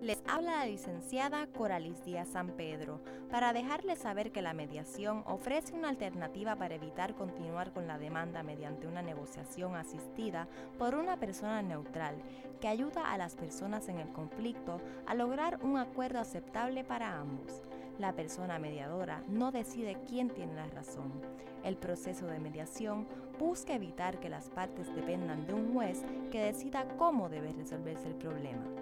Les habla la licenciada Coralis Díaz San Pedro para dejarles saber que la mediación ofrece una alternativa para evitar continuar con la demanda mediante una negociación asistida por una persona neutral que ayuda a las personas en el conflicto a lograr un acuerdo aceptable para ambos. La persona mediadora no decide quién tiene la razón. El proceso de mediación busca evitar que las partes dependan de un juez que decida cómo debe resolverse el problema.